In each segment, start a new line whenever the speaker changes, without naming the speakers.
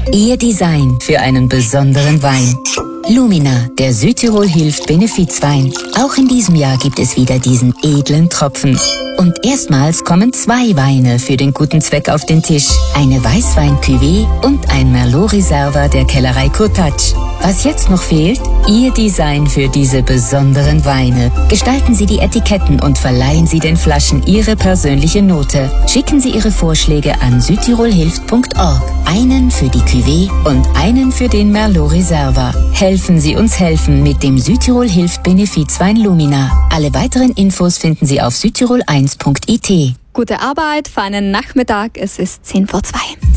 Ihr Design für einen besonderen Wein. Lumina, der Südtirol hilft Benefizwein. Auch in diesem Jahr gibt es wieder diesen edlen Tropfen. Und erstmals kommen 2 Weine für den guten Zweck auf den Tisch. Eine Weißwein-Cuvée und ein Merlot Reserva der Kellerei Kurtatsch. Was jetzt noch fehlt? Ihr Design für diese besonderen Weine. Gestalten Sie die Etiketten und verleihen Sie den Flaschen Ihre persönliche Note. Schicken Sie Ihre Vorschläge an südtirolhilft.org. Einen für die Cuvée und einen für den Merlot Reserva. Helfen Sie uns helfen mit dem Südtirol Hilft Benefizwein Lumina. Alle weiteren Infos finden Sie auf südtirol1.it.
Gute Arbeit, feinen Nachmittag, es ist 2:10.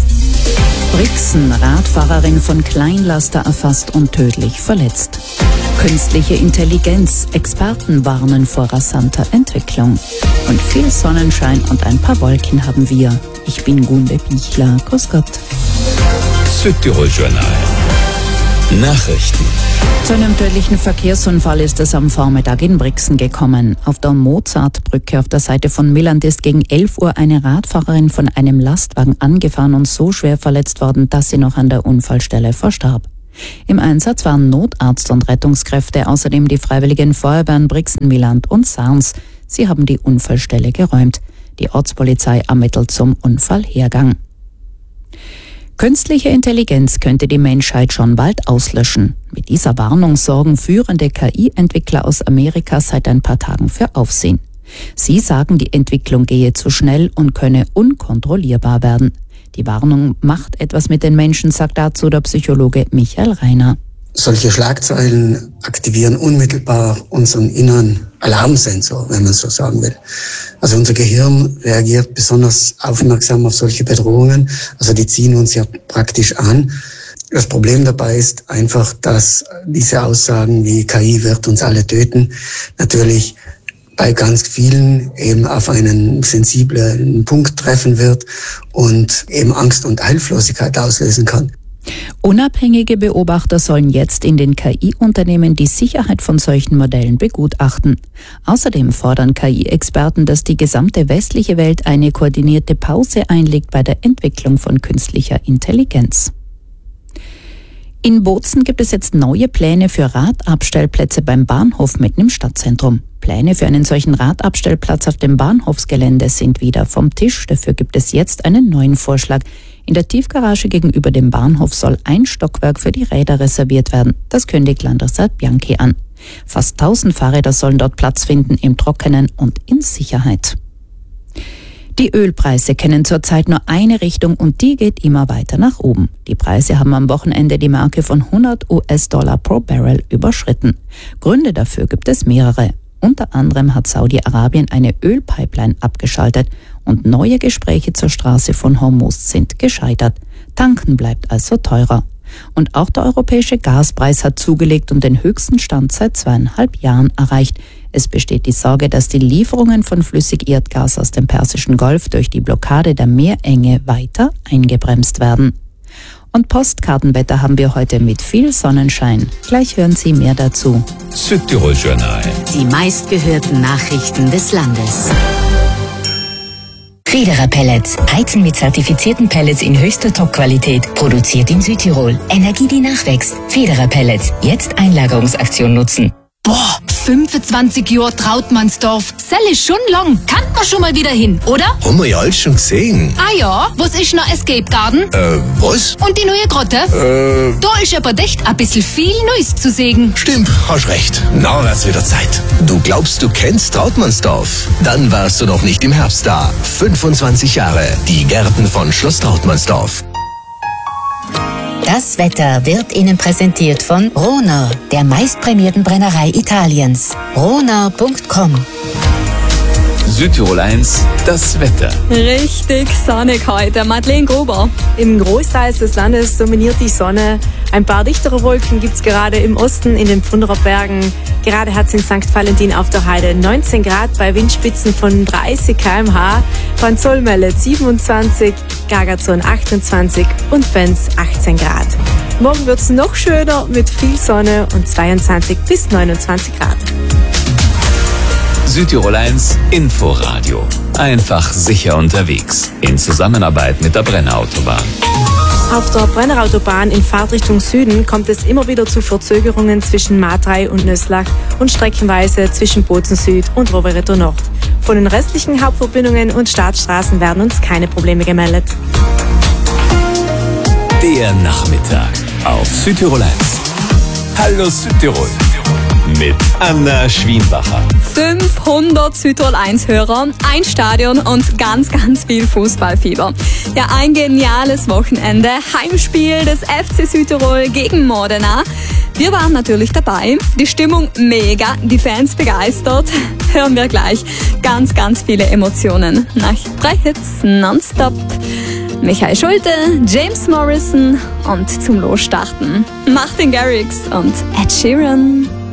Brixen, Radfahrerin von Kleinlaster erfasst und tödlich verletzt. Künstliche Intelligenz, Experten warnen vor rasanter Entwicklung. Und viel Sonnenschein und ein paar Wolken haben wir. Ich bin Gunde Bichler, grüß Gott.
Südtirol Journal. Nachrichten.
Zu einem tödlichen Verkehrsunfall ist es am Vormittag in Brixen gekommen. Auf der Mozartbrücke auf der Seite von Milland ist gegen 11 Uhr eine Radfahrerin von einem Lastwagen angefahren und so schwer verletzt worden, dass sie noch an der Unfallstelle verstarb. Im Einsatz waren Notarzt und Rettungskräfte, außerdem die Freiwilligen Feuerwehren Brixen, Milland und Sarns. Sie haben die Unfallstelle geräumt. Die Ortspolizei ermittelt zum Unfallhergang. Künstliche Intelligenz könnte die Menschheit schon bald auslöschen. Mit dieser Warnung sorgen führende KI-Entwickler aus Amerika seit ein paar Tagen für Aufsehen. Sie sagen, die Entwicklung gehe zu schnell und könne unkontrollierbar werden. Die Warnung macht etwas mit den Menschen, sagt dazu der Psychologe Michael Reiner.
Solche Schlagzeilen aktivieren unmittelbar unseren inneren Alarmsensor, wenn man so sagen will. Also unser Gehirn reagiert besonders aufmerksam auf solche Bedrohungen. Also die ziehen uns ja praktisch an. Das Problem dabei ist einfach, dass diese Aussagen wie KI wird uns alle töten, natürlich bei ganz vielen eben auf einen sensiblen Punkt treffen wird und eben Angst und Hilflosigkeit auslösen kann.
Unabhängige Beobachter sollen jetzt in den KI-Unternehmen die Sicherheit von solchen Modellen begutachten. Außerdem fordern KI-Experten, dass die gesamte westliche Welt eine koordinierte Pause einlegt bei der Entwicklung von künstlicher Intelligenz. In Bozen gibt es jetzt neue Pläne für Radabstellplätze beim Bahnhof mitten im Stadtzentrum. Pläne für einen solchen Radabstellplatz auf dem Bahnhofsgelände sind wieder vom Tisch. Dafür gibt es jetzt einen neuen Vorschlag. In der Tiefgarage gegenüber dem Bahnhof soll ein Stockwerk für die Räder reserviert werden. Das kündigt Landrat Bianchi an. Fast 1000 Fahrräder sollen dort Platz finden, im Trockenen und in Sicherheit. Die Ölpreise kennen zurzeit nur eine Richtung und die geht immer weiter nach oben. Die Preise haben am Wochenende die Marke von $100 pro Barrel überschritten. Gründe dafür gibt es mehrere. Unter anderem hat Saudi-Arabien eine Ölpipeline abgeschaltet und neue Gespräche zur Straße von Hormuz sind gescheitert. Tanken bleibt also teurer. Und auch der europäische Gaspreis hat zugelegt und den höchsten Stand seit 2,5 Jahren erreicht. Es besteht die Sorge, dass die Lieferungen von Flüssigerdgas aus dem Persischen Golf durch die Blockade der Meerenge weiter eingebremst werden. Und Postkartenwetter haben wir heute mit viel Sonnenschein. Gleich hören Sie mehr dazu.
Südtirol Journal.
Die meistgehörten Nachrichten des Landes. Federer Pellets. Heizen mit zertifizierten Pellets in höchster Top-Qualität. Produziert in Südtirol. Energie, die nachwächst. Federer Pellets. Jetzt Einlagerungsaktion nutzen.
Boah, 25 Jahre Trautmannsdorf. Sell ist schon lang. Kann man schon mal wieder hin, oder?
Haben wir ja alles schon gesehen.
Ah ja, was ist noch Escape Garden?
Was?
Und die neue Grotte? Da ist aber echt ein bisschen viel Neues zu sehen.
Stimmt, hast recht. Na, wär's wieder Zeit. Du glaubst, du kennst Trautmannsdorf? Dann warst du noch nicht im Herbst da. 25 Jahre. Die Gärten von Schloss Trautmannsdorf.
Das Wetter wird Ihnen präsentiert von Rohner, der meistprämierten Brennerei Italiens. Rohner.com.
Südtirol 1, das Wetter.
Richtig sonnig heute. Madeleine Gruber.
Im Großteil des Landes dominiert die Sonne. Ein paar dichtere Wolken gibt es gerade im Osten in den Pfunderer Bergen. Gerade hat es in St. Valentin auf der Heide 19 Grad bei Windspitzen von 30 km/h. Von Zollmelle 27, Gagazon 28 und Benz 18 Grad. Morgen wird es noch schöner mit viel Sonne und 22 bis 29 Grad.
Südtirol 1, Inforadio. Einfach sicher unterwegs. In Zusammenarbeit mit der Brenner Autobahn.
Auf der Brennerautobahn in Fahrtrichtung Süden kommt es immer wieder zu Verzögerungen zwischen Matrei und Nöslach und streckenweise zwischen Bozen Süd und Rovereto Nord. Von den restlichen Hauptverbindungen und Staatsstraßen werden uns keine Probleme gemeldet.
Der Nachmittag auf Südtirol 1. Hallo Südtirol mit Anna Schwienbacher.
500 Südtirol 1 Hörer, ein Stadion und ganz, ganz viel Fußballfieber. Ja, ein geniales Wochenende. Heimspiel des FC Südtirol gegen Modena. Wir waren natürlich dabei. Die Stimmung mega, die Fans begeistert. Hören wir gleich. Ganz, ganz viele Emotionen. Nach 3 Hits nonstop. Michael Schulte, James Morrison und zum Losstarten Martin Garrix und Ed Sheeran.